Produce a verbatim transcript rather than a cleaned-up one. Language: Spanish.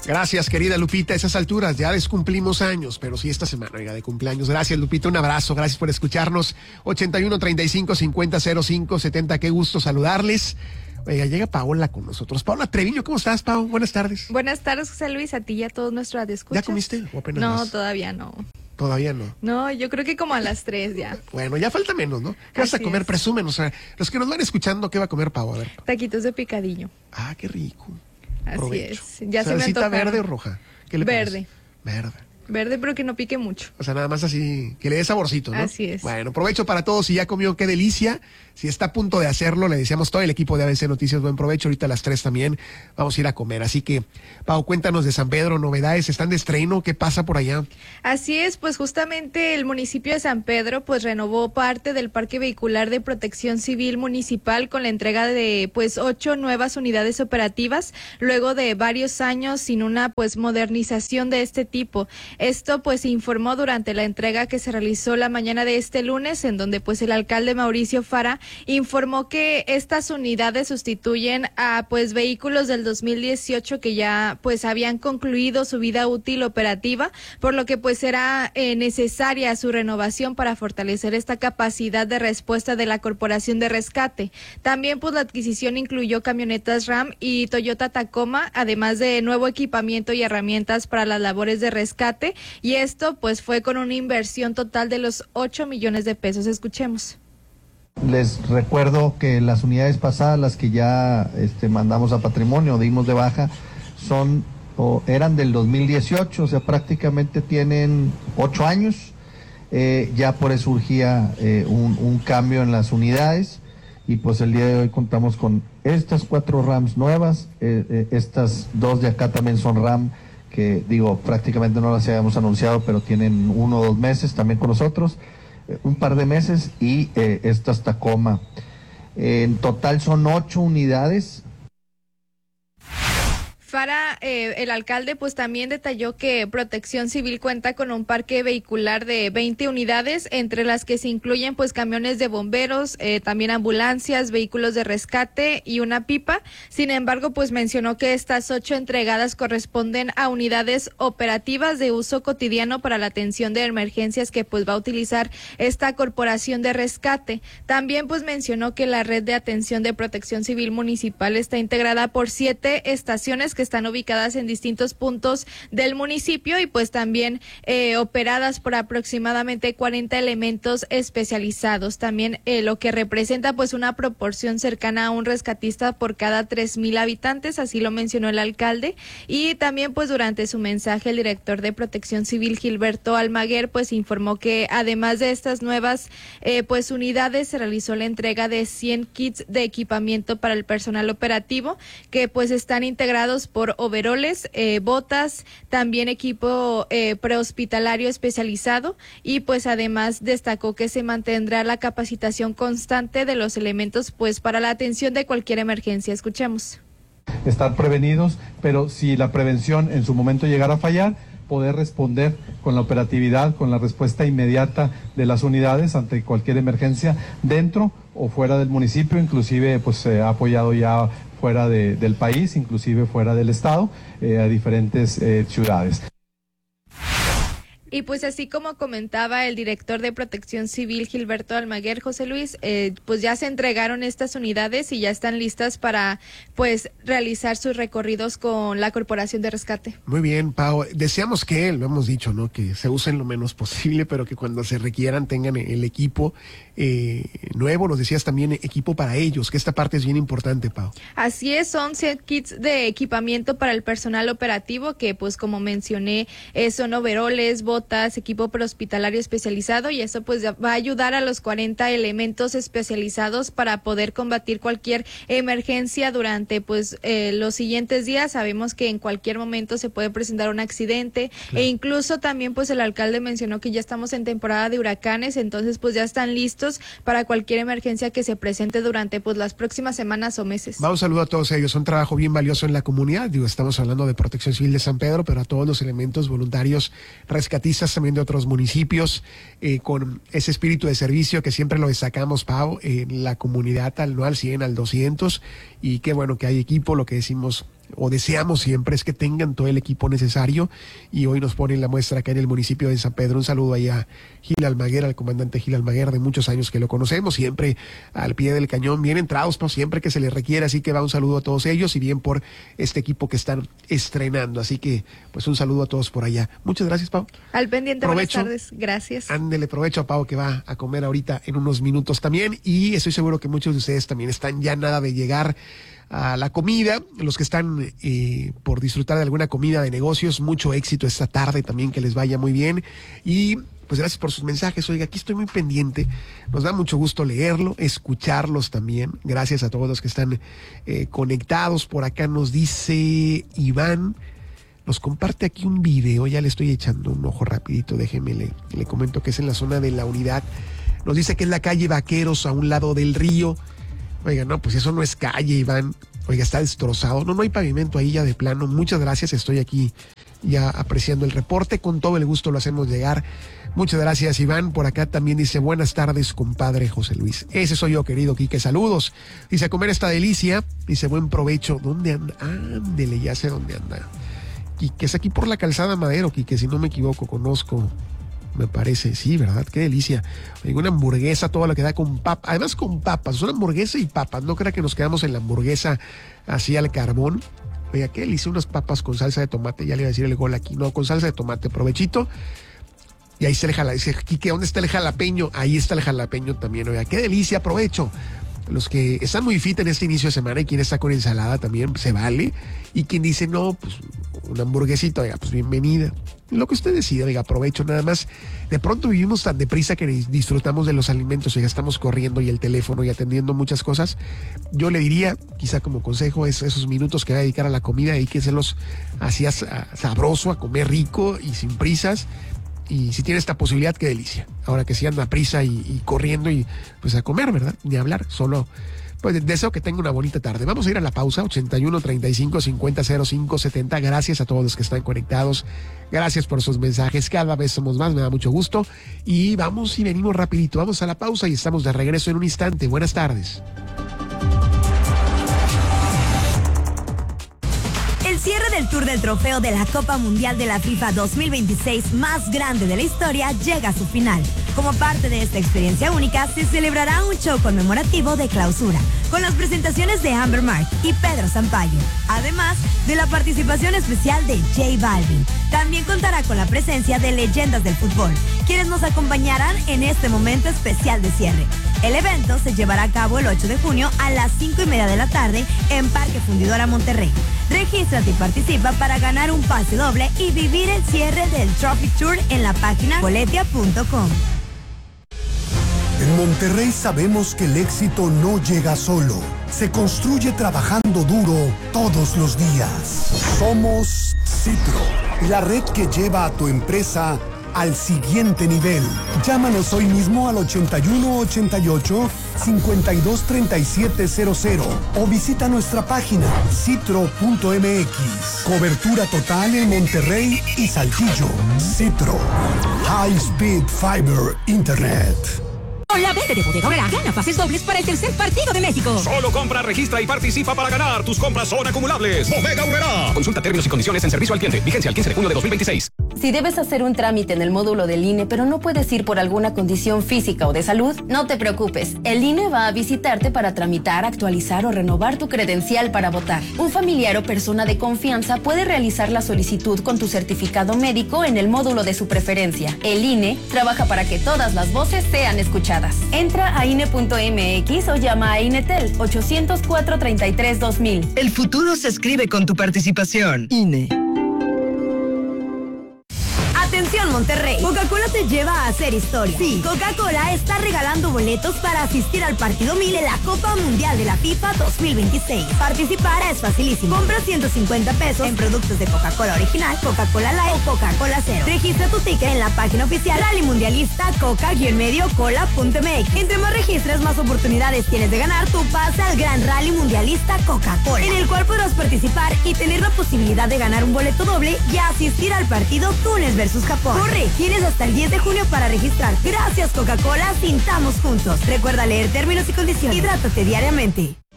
Gracias, querida Lupita. A esas alturas ya descumplimos años, pero sí esta semana, oiga, de cumpleaños. Gracias, Lupita. Un abrazo. Gracias por escucharnos. ochenta y uno, treinta y cinco, cincuenta, cero cinco, setenta. Qué gusto saludarles. Oiga, llega Paola con nosotros. Paola Treviño, ¿cómo estás, Pao? Buenas tardes. Buenas tardes, José Luis, a ti y a todos nuestros radioescuchas. ¿Ya comiste o apenas No, más? todavía no. Todavía no. No, yo creo que como a las tres ya. Bueno, ya falta menos, ¿no? ¿Qué vas a Así comer? es. Presumen, o sea, los que nos van escuchando, ¿qué va a comer Pao? A ver. Taquitos de picadillo. Ah, qué rico. Así Provecho. es. Ya se me ¿Salsita antojaron. verde o roja? ¿Qué le Verde. parece? Verde. Verde, pero que no pique mucho. O sea, nada más así, que le dé saborcito, ¿no? Así es. Bueno, provecho para todos. Si ya comió, qué delicia. Si está a punto de hacerlo, le deseamos todo el equipo de A B C Noticias buen provecho. Ahorita a las tres también vamos a ir a comer. Así que, Pau, cuéntanos de San Pedro, novedades, ¿están de estreno? ¿Qué pasa por allá? Así es, pues justamente el municipio de San Pedro pues renovó parte del Parque Vehicular de Protección Civil Municipal con la entrega de pues ocho nuevas unidades operativas luego de varios años sin una pues modernización de este tipo. Esto pues se informó durante la entrega que se realizó la mañana de este lunes, en donde pues el alcalde Mauricio Fara informó que estas unidades sustituyen a pues vehículos del dos mil dieciocho que ya pues habían concluido su vida útil operativa, por lo que pues será eh, necesaria su renovación para fortalecer esta capacidad de respuesta de la Corporación de Rescate. También pues la adquisición incluyó camionetas RAM y Toyota Tacoma, además de nuevo equipamiento y herramientas para las labores de rescate, y esto pues fue con una inversión total de los ocho millones de pesos. Escuchemos. Les recuerdo que las unidades pasadas, las que ya este, mandamos a patrimonio, dimos de baja, son o eran del dos mil dieciocho, o sea, prácticamente tienen ocho años. Eh, ya por eso surgía eh, un, un cambio en las unidades, y pues el día de hoy contamos con estas cuatro RAMs nuevas, eh, eh, estas dos de acá también son RAM, que digo, prácticamente no las habíamos anunciado, pero tienen uno o dos meses también con nosotros. Un par de meses, y eh, estas Tacoma. En total son ocho unidades. Fara, eh, el alcalde, pues también detalló que Protección Civil cuenta con un parque vehicular de veinte unidades, entre las que se incluyen pues camiones de bomberos, eh, también ambulancias, vehículos de rescate y una pipa. Sin embargo, pues mencionó que estas ocho entregadas corresponden a unidades operativas de uso cotidiano para la atención de emergencias que pues va a utilizar esta Corporación de Rescate. También pues mencionó que la red de atención de Protección Civil Municipal está integrada por siete estaciones que están ubicadas en distintos puntos del municipio y pues también eh, operadas por aproximadamente cuarenta elementos especializados. También eh, lo que representa pues una proporción cercana a un rescatista por cada tres mil habitantes, así lo mencionó el alcalde. Y también pues durante su mensaje el director de Protección Civil, Gilberto Almaguer, pues informó que además de estas nuevas eh, pues unidades se realizó la entrega de cien kits de equipamiento para el personal operativo, que pues están integrados por overoles, eh, botas, también equipo eh, prehospitalario especializado, y pues además destacó que se mantendrá la capacitación constante de los elementos pues para la atención de cualquier emergencia. Escuchemos. Estar prevenidos, pero si la prevención en su momento llegara a fallar, poder responder con la operatividad, con la respuesta inmediata de las unidades ante cualquier emergencia dentro o fuera del municipio, inclusive pues se ha apoyado ya fuera de, del país, inclusive fuera del estado, eh, a diferentes eh, ciudades. Y pues así como comentaba el director de Protección Civil, Gilberto Almaguer, José Luis, eh, pues ya se entregaron estas unidades y ya están listas para pues realizar sus recorridos con la Corporación de Rescate. Muy bien, Pau. Deseamos que, lo hemos dicho, ¿no? Que se usen lo menos posible, pero que cuando se requieran tengan el equipo eh, nuevo. Nos decías también equipo para ellos, que esta parte es bien importante, Pau. Así es, son cien kits de equipamiento para el personal operativo que pues como mencioné eh, son overoles, botas, equipo prehospitalario especializado, y eso pues va a ayudar a los cuarenta elementos especializados para poder combatir cualquier emergencia durante pues eh, los siguientes días. Sabemos que en cualquier momento se puede presentar un accidente, claro. E incluso también pues el alcalde mencionó que ya estamos en temporada de huracanes, entonces pues ya están listos para cualquier emergencia que se presente durante pues las próximas semanas o meses. Vamos, saludo a todos ellos, un trabajo bien valioso en la comunidad. Digo, estamos hablando de Protección Civil de San Pedro, pero a todos los elementos voluntarios rescatistas también de otros municipios, eh, con ese espíritu de servicio que siempre lo destacamos, Pau, en la comunidad, al no al cien, al doscientos, y qué bueno que hay equipo, lo que decimos o deseamos siempre es que tengan todo el equipo necesario, y hoy nos ponen la muestra acá en el municipio de San Pedro. Un saludo ahí a Gil Almaguer, al comandante Gil Almaguer, de muchos años que lo conocemos, siempre al pie del cañón, bien entrados, pues siempre que se les requiere, así que va un saludo a todos ellos, y bien por este equipo que están estrenando, así que pues un saludo a todos por allá. Muchas gracias, Pau. Al pendiente, provecho. Buenas tardes, gracias. Ándele, provecho a Pau, que va a comer ahorita en unos minutos también, y estoy seguro que muchos de ustedes también están ya nada de llegar a la comida, los que están eh, por disfrutar de alguna comida de negocios, mucho éxito esta tarde también, que les vaya muy bien, y pues gracias por sus mensajes. Oiga, aquí estoy muy pendiente, nos da mucho gusto leerlo, escucharlos también, gracias a todos los que están eh, conectados. Por acá nos dice Iván, nos comparte aquí un video, ya le estoy echando un ojo rapidito, déjeme le, le comento que es en la zona de la Unidad, nos dice que es la calle Vaqueros a un lado del río. Oiga, no, pues eso no es calle, Iván. Oiga, está destrozado. No, no hay pavimento ahí ya de plano. Muchas gracias, estoy aquí ya apreciando el reporte. Con todo el gusto lo hacemos llegar. Muchas gracias, Iván. Por acá también dice, buenas tardes, compadre José Luis. Ese soy yo, querido Quique, saludos. Dice, a comer esta delicia. Dice, buen provecho. ¿Dónde anda? Ándele, ya sé dónde anda. Quique, es aquí por la calzada Madero, Quique, si no me equivoco, conozco. Me parece, sí, ¿verdad? Qué delicia. Oiga, una hamburguesa, todo lo que da con papas, además con papas, una hamburguesa y papas. No crea que nos quedamos en la hamburguesa así al carbón. Oiga, qué delicia, unas papas con salsa de tomate, ya le iba a decir el gol aquí, no, con salsa de tomate, provechito. Y ahí está el jalapeño, dice Quique, ¿dónde está el jalapeño? Ahí está el jalapeño también, oiga, qué delicia, provecho. Los que están muy fit en este inicio de semana, y quien está con ensalada también, se vale. Y quien dice, no, pues una hamburguesita, oiga, pues bienvenida. Lo que usted decida, oiga, aprovecho nada más. De pronto vivimos tan deprisa que disfrutamos de los alimentos, oiga, estamos corriendo y el teléfono y atendiendo muchas cosas. Yo le diría, quizá como consejo, es esos minutos que va a dedicar a la comida, hay que hacerlos así sabroso, a comer rico y sin prisas. Y si tiene esta posibilidad, qué delicia. Ahora que si anda a prisa y, y corriendo, y pues a comer, ¿verdad? Ni hablar, solo pues deseo que tenga una bonita tarde. Vamos a ir a la pausa, ochenta y uno, treinta y cinco, cincuenta, cero cinco, setenta. Gracias a todos los que están conectados. Gracias por sus mensajes. Cada vez somos más, me da mucho gusto. Y vamos y venimos rapidito. Vamos a la pausa y estamos de regreso en un instante. Buenas tardes. El cierre del Tour del Trofeo de la Copa Mundial de la FIFA dos mil veintiséis, más grande de la historia, llega a su final. Como parte de esta experiencia única, se celebrará un show conmemorativo de clausura, con las presentaciones de Amber Mark y Pedro Sampaio, además de la participación especial de J Balvin. También contará con la presencia de leyendas del fútbol, quienes nos acompañarán en este momento especial de cierre. El evento se llevará a cabo el ocho de junio a las cinco y media de la tarde en Parque Fundidora Monterrey. Regístrate y participa para ganar un pase doble y vivir el cierre del Trophy Tour en la página boletia punto com. En Monterrey sabemos que el éxito no llega solo, se construye trabajando duro todos los días. Somos Citro, la red que lleva a tu empresa al siguiente nivel. Llámanos hoy mismo al ochenta y uno, ochenta y ocho, cincuenta y dos, treinta y siete cero cero o visita nuestra página citro punto m x. Cobertura total en Monterrey y Saltillo. Citro, High Speed Fiber Internet. Con la verde de Bodega Aurrerá, gana pases dobles para el tercer partido de México. Solo compra, registra y participa para ganar. Tus compras son acumulables. Bodega Aurrerá. Consulta términos y condiciones en servicio al cliente. Vigencia el quince de junio de dos mil veintiséis. Si debes hacer un trámite en el módulo del I N E, pero no puedes ir por alguna condición física o de salud, no te preocupes. El I N E va a visitarte para tramitar, actualizar o renovar tu credencial para votar. Un familiar o persona de confianza puede realizar la solicitud con tu certificado médico en el módulo de su preferencia. El I N E trabaja para que todas las voces sean escuchadas. Entra a I N E punto m x o llama a INETEL ochocientos cuatro, treinta y tres, dos mil. El futuro se escribe con tu participación. I N E. Atención Monterrey, Coca-Cola te lleva a hacer historia. Sí, Coca-Cola está regalando boletos para asistir al partido mil en la Copa Mundial de la FIFA dos mil veintiséis. Participar es facilísimo. Compra ciento cincuenta pesos en productos de Coca-Cola original, Coca-Cola Light o Coca-Cola Cero. Registra tu ticket en la página oficial Rally Mundialista Coca-Medio Cola punto m x. Entre más registres, más oportunidades tienes de ganar tu pase al Gran Rally Mundialista Coca-Cola, en el cual podrás participar y tener la posibilidad de ganar un boleto doble y asistir al partido Túnez versus Japón. Corre, tienes hasta el diez de junio para registrar. Gracias Coca-Cola, sintamos juntos. Recuerda leer términos y condiciones. Hidrátate diariamente.